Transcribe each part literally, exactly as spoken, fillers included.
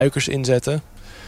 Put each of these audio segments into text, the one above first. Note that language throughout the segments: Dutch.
duikers inzetten.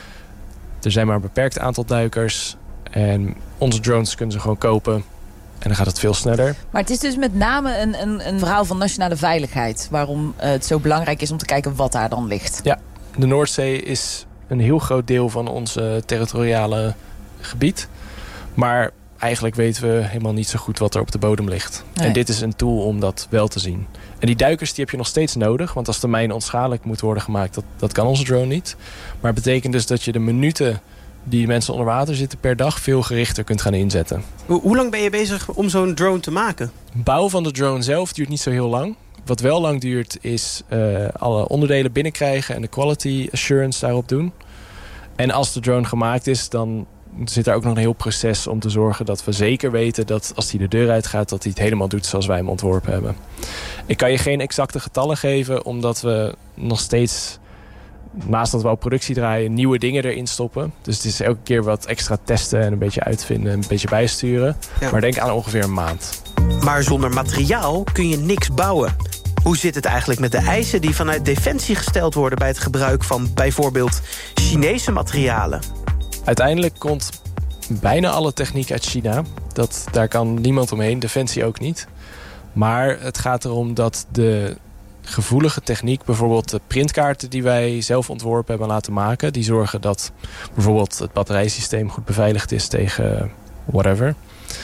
Er zijn maar een beperkt aantal duikers. En onze drones kunnen ze gewoon kopen. En dan gaat het veel sneller. Maar het is dus met name een, een, een verhaal van nationale veiligheid. Waarom uh, het zo belangrijk is om te kijken wat daar dan ligt. Ja, de Noordzee is een heel groot deel van ons uh, territoriale gebied. Maar eigenlijk weten we helemaal niet zo goed wat er op de bodem ligt. Nee. En dit is een tool om dat wel te zien. En die duikers die heb je nog steeds nodig. Want als de mijn onschadelijk moet worden gemaakt, dat, dat kan onze drone niet. Maar het betekent dus dat je de minuten die mensen onder water zitten per dag veel gerichter kunt gaan inzetten. Hoe, hoe lang ben je bezig om zo'n drone te maken? Het bouwen van de drone zelf duurt niet zo heel lang. Wat wel lang duurt is uh, alle onderdelen binnenkrijgen en de quality assurance daarop doen. En als de drone gemaakt is, dan zit er ook nog een heel proces om te zorgen dat we zeker weten dat als hij de deur uitgaat, dat hij het helemaal doet zoals wij hem ontworpen hebben. Ik kan je geen exacte getallen geven, omdat we nog steeds, naast dat we op productie draaien, nieuwe dingen erin stoppen. Dus het is elke keer wat extra testen en een beetje uitvinden en een beetje bijsturen. Ja. Maar denk aan ongeveer een maand. Maar zonder materiaal kun je niks bouwen. Hoe zit het eigenlijk met de eisen die vanuit Defensie gesteld worden bij het gebruik van bijvoorbeeld Chinese materialen? Uiteindelijk komt bijna alle techniek uit China. Dat, daar kan niemand omheen, Defensie ook niet. Maar het gaat erom dat de gevoelige techniek, bijvoorbeeld de printkaarten die wij zelf ontworpen hebben laten maken, die zorgen dat bijvoorbeeld het batterijsysteem goed beveiligd is tegen whatever.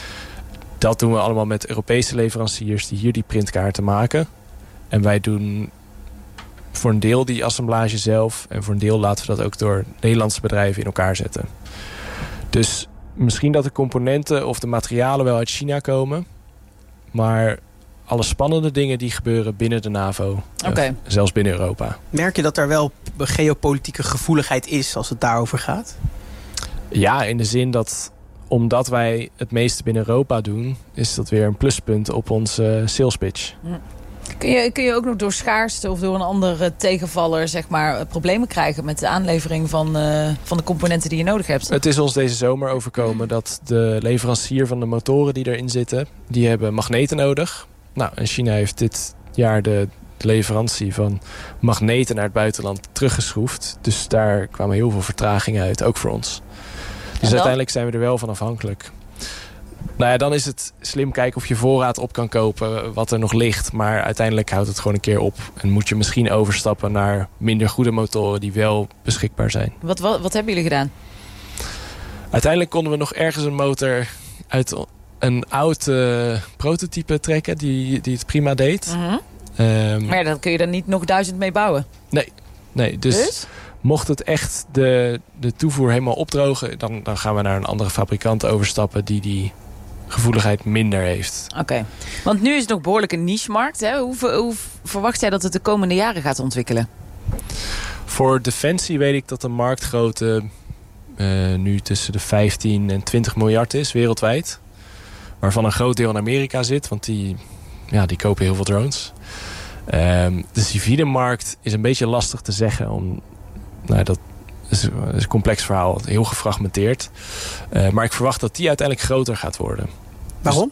Dat doen we allemaal met Europese leveranciers die hier die printkaarten maken. En wij doen voor een deel die assemblage zelf. En voor een deel laten we dat ook door Nederlandse bedrijven in elkaar zetten. Dus misschien dat de componenten of de materialen wel uit China komen. Maar alle spannende dingen die gebeuren binnen de NAVO. Okay. Uh, zelfs binnen Europa. Merk je dat er wel geopolitieke gevoeligheid is als het daarover gaat? Ja, in de zin dat omdat wij het meeste binnen Europa doen, is dat weer een pluspunt op onze sales pitch. Ja. Kun je, kun je ook nog door schaarste of door een andere tegenvaller zeg maar, problemen krijgen met de aanlevering van, uh, van de componenten die je nodig hebt? Het is ons deze zomer overkomen dat de leverancier van de motoren die erin zitten, die hebben magneten nodig. Nou, en China heeft dit jaar de leverantie van magneten naar het buitenland teruggeschroefd. Dus daar kwamen heel veel vertragingen uit, ook voor ons. Dus uiteindelijk zijn we er wel van afhankelijk. Nou ja, dan is het slim kijken of je voorraad op kan kopen wat er nog ligt. Maar uiteindelijk houdt het gewoon een keer op. En moet je misschien overstappen naar minder goede motoren die wel beschikbaar zijn. Wat, wat, wat hebben jullie gedaan? Uiteindelijk konden we nog ergens een motor uit een oud uh, prototype trekken die, die het prima deed. Uh-huh. Um, maar dan kun je er niet nog duizend mee bouwen? Nee, nee dus... dus? Mocht het echt de, de toevoer helemaal opdrogen, dan, dan gaan we naar een andere fabrikant overstappen die die gevoeligheid minder heeft. Oké, okay. Want nu is het nog behoorlijk een niche-markt. Hè? Hoe, hoe verwacht jij dat het de komende jaren gaat ontwikkelen? Voor Defensie weet ik dat de marktgrootte uh, nu tussen de vijftien en twintig miljard is wereldwijd. Waarvan een groot deel in Amerika zit, want die, ja, die kopen heel veel drones. Um, de civiele markt is een beetje lastig te zeggen. Om, nou, dat is, is een complex verhaal, heel gefragmenteerd. Uh, maar ik verwacht dat die uiteindelijk groter gaat worden. Waarom? Dus,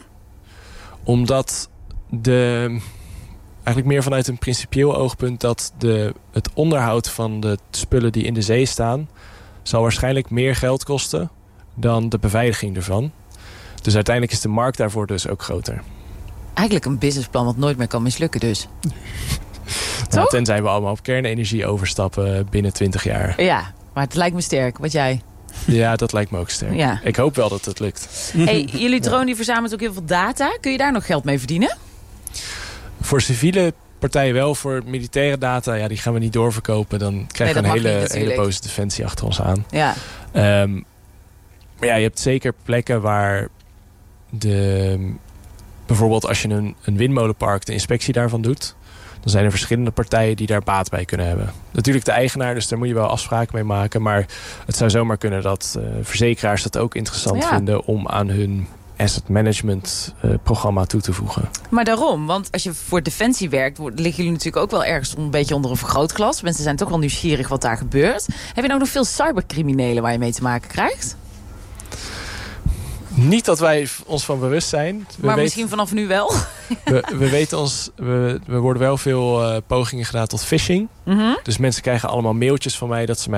omdat de, eigenlijk meer vanuit een principieel oogpunt dat de, het onderhoud van de spullen die in de zee staan zal waarschijnlijk meer geld kosten dan de beveiliging ervan. Dus uiteindelijk is de markt daarvoor dus ook groter. Eigenlijk een businessplan wat nooit meer kan mislukken dus. Nou, tenzij we allemaal op kernenergie overstappen binnen twintig jaar. Ja, maar het lijkt me sterk. Wat jij? Ja, dat lijkt me ook sterk. Ja. Ik hoop wel dat het lukt. Hey, jullie drone die verzamelt ook heel veel data. Kun je daar nog geld mee verdienen? Voor civiele partijen wel. Voor militaire data, ja, die gaan we niet doorverkopen. Dan krijgen nee, we een hele, hele boze defensie achter ons aan. Ja. Um, maar ja, je hebt zeker plekken waar de... Bijvoorbeeld als je een, een windmolenpark de inspectie daarvan doet, dan zijn er verschillende partijen die daar baat bij kunnen hebben. Natuurlijk de eigenaar, dus daar moet je wel afspraken mee maken. Maar het zou zomaar kunnen dat uh, verzekeraars dat ook interessant ja. vinden om aan hun asset management uh, programma toe te voegen. Maar daarom, want als je voor Defensie werkt, liggen jullie natuurlijk ook wel ergens een beetje onder een vergrootglas. Mensen zijn toch wel nieuwsgierig wat daar gebeurt. Heb je nou nog veel cybercriminelen waar je mee te maken krijgt? Niet dat wij ons van bewust zijn. We maar weten, misschien vanaf nu wel. we, we weten ons, we, we worden wel veel uh, pogingen gedaan tot phishing. Mm-hmm. Dus mensen krijgen allemaal mailtjes van mij dat ze mij